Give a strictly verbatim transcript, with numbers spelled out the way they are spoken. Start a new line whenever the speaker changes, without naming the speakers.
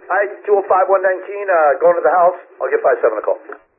All right, two oh five, one nineteen, uh, going to the house. I'll give five seven a call.